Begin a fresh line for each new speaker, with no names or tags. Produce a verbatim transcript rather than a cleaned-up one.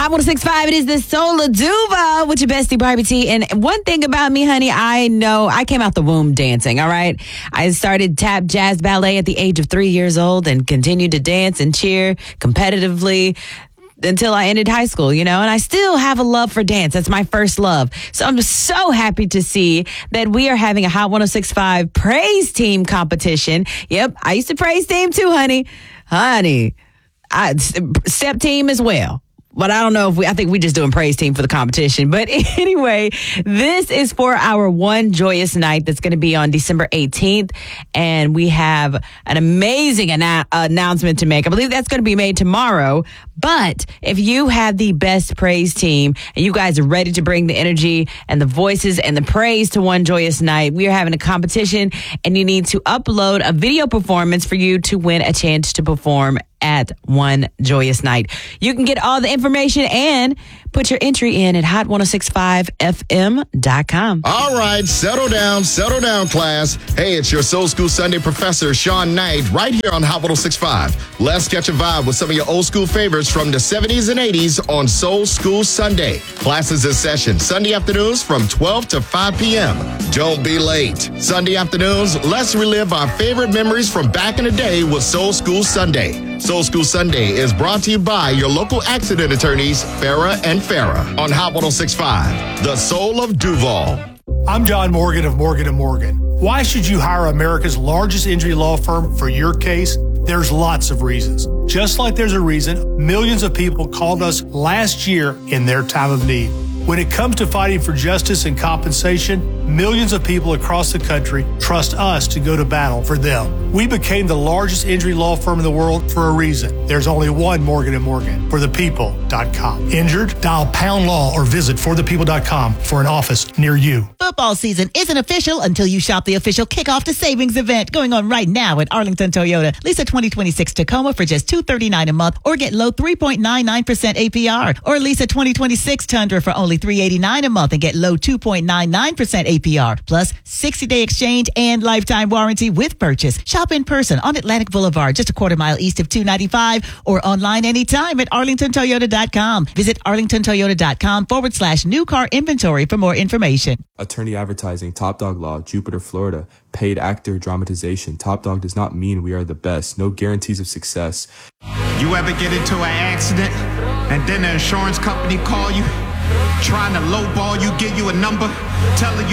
Hot one oh six point five, it is the Soul of Duval with your bestie Barbie T. And one thing about me, honey, I know I came out the womb dancing, all right? I started tap jazz ballet at the age of three years old and continued to dance and cheer competitively until I ended high school, you know, and I still have a love for dance. That's my first love. So I'm just so happy to see that we are having a Hot one oh six point five praise team competition. Yep, I used to praise team too, honey. Honey, I, step team as well. But I don't know if we, I think we just doing praise team for the competition. But anyway, this is for our one joyous night that's going to be on December eighteenth. And we have an amazing annou- announcement to make. I believe that's going to be made tomorrow. But if you have the best praise team and you guys are ready to bring the energy and the voices and the praise to one joyous night, we are having a competition and you need to upload a video performance for you to win a chance to perform at One Joyous Night. You can get all the information and put your entry in at hot ten sixty-five f m dot com.
All right, settle down, settle down, class. Hey, it's your Soul School Sunday professor, Sean Knight, right here on Hot ten sixty-five. Let's catch a vibe with some of your old school favorites from the seventies and eighties on Soul School Sunday. Classes in session Sunday afternoons from twelve to five p.m. Don't be late. Sunday afternoons, let's relive our favorite memories from back in the day with Soul School Sunday. Soul School Sunday is brought to you by your local accident attorneys, Farah and Farah, on Hot ten sixty-five, the Soul of Duval.
I'm John Morgan of Morgan and Morgan. Why should you hire America's largest injury law firm for your case? There's lots of reasons. Just like there's a reason millions of people called us last year in their time of need. When it comes to fighting for justice and compensation, millions of people across the country trust us to go to battle for them. We became the largest injury law firm in the world for a reason. There's only one Morgan and Morgan, for the people dot com. Injured? Dial pound law or visit for the people dot com for an office near you.
Football season isn't official until you shop the official Kickoff to Savings event going on right now at Arlington Toyota. Lease a twenty twenty-six Tacoma for just two hundred thirty-nine dollars a month or get low three point nine nine percent A P R. Or lease a twenty twenty-six Tundra for only three hundred eighty-nine dollars a month and get low two point nine nine percent A P R. Plus sixty day exchange and lifetime warranty with purchase. Shop in person on Atlantic Boulevard, just a quarter mile east of two ninety-five, or online anytime at arlington toyota dot com. Visit arlington toyota dot com forward slash new car inventory for more information.
Attorney advertising, Top Dog Law, Jupiter, Florida. Paid actor dramatization. Top Dog does not mean we are the best. No guarantees of success.
You ever get into an accident and then the insurance company call you, trying to lowball you, give you a number, telling you